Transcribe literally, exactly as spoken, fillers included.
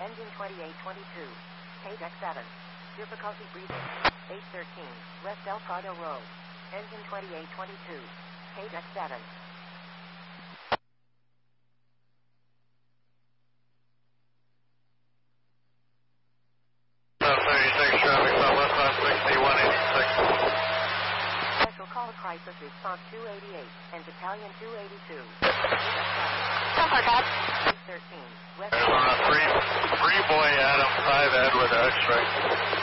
Engine twenty-eight twenty-two. K D E C seven. Difficulty breathing. eight thirteen. West El Prado Road. Engine twenty-eight twenty-two. K D E C seven. thirty-six traffic, Southwest last sixty-one eighty-six. Special call crisis response two eighty-eight and battalion two eighty-two. eight thirteen. West There's a free, free boy Adam five Edward X-ray.